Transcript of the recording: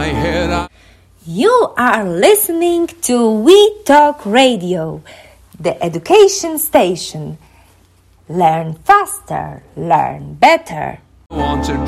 my head. You are listening to We Talk Radio, the education station. Learn faster, learn better. I want to